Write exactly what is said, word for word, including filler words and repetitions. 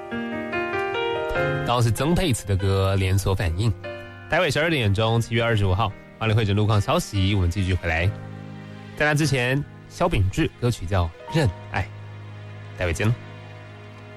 刚刚是曾沛慈的歌《连锁反应》。待会十二点钟，七月二十五号，花莲会诊路况消息，我们继续回来。在那之前，萧秉治歌曲叫《认爱》，待会见了。